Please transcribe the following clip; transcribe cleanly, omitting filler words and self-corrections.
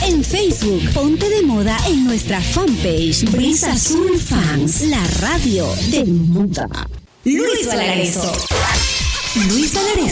en Facebook. Ponte de moda en nuestra fanpage Brisa Azul Fans, la radio del mundo. Luis Valareso.